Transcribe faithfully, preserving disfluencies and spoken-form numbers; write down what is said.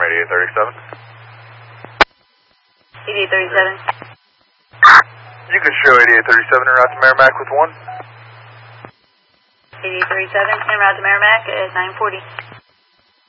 eighty-eight thirty-seven. eighty-eight thirty-seven. You can show eighty-eight thirty-seven en route to Merrimack with one. eighty-eight thirty-seven en route to Merrimack at nine forty.